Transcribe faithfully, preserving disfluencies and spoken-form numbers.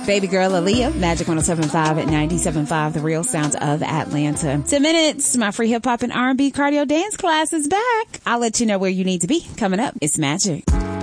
Baby girl Aaliyah, Magic one oh seven point five at ninety-seven point five, the real sound of Atlanta. Ten minutes, my free hip hop and R and B cardio dance class is back. I'll let you know where you need to be. Coming up, it's Magic.